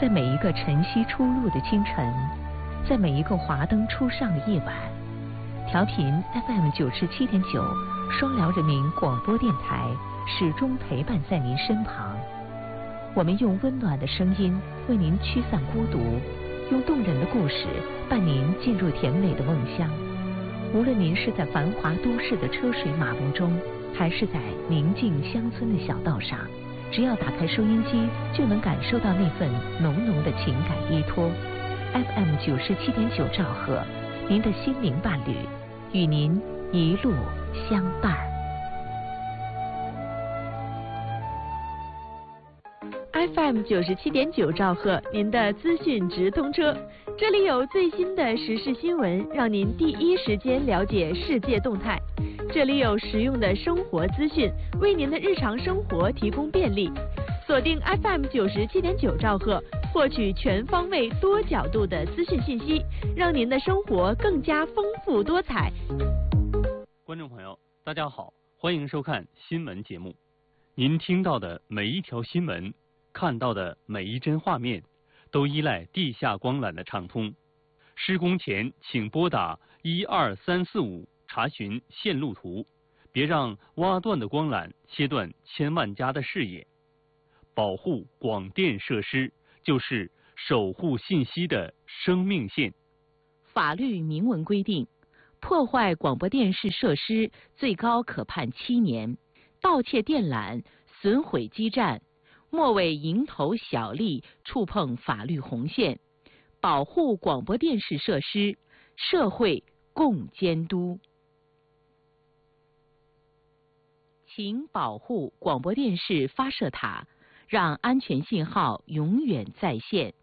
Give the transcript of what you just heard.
在每一个晨曦初露的清晨，在每一个华灯初上的夜晚，调频 FM97.9双辽人民广播电台始终陪伴在您身旁。我们用温暖的声音为您驱散孤独，用动人的故事伴您进入甜美的梦乡。无论您是在繁华都市的车水马龙中，还是在宁静乡村的小道上，只要打开收音机，就能感受到那份浓浓的情感依托。FM97.9兆赫，您的心灵伴侣，与您一路相伴。 FM97.9兆赫，您的资讯直通车，这里有最新的时事新闻，让您第一时间了解世界动态。这里有实用的生活资讯，为您的日常生活提供便利。锁定 FM97.9兆赫，获取全方位、多角度的资讯信息，让您的生活更加丰富多彩。 观众朋友，大家好，欢迎收看新闻节目。您听到的每一条新闻，看到的每一帧画面，都依赖地下光缆的畅通。施工前请拨打12345查询线路图，别让挖断的光缆切断千万家的视野。保护广电设施就是守护信息的生命线。 法律明文规定，破坏广播电视设施最高可判7年，盗窃电缆、损毁基站，莫为蝇头小利触碰法律红线。保护广播电视设施，社会共监督。请保护广播电视发射塔，让安全信号永远在线。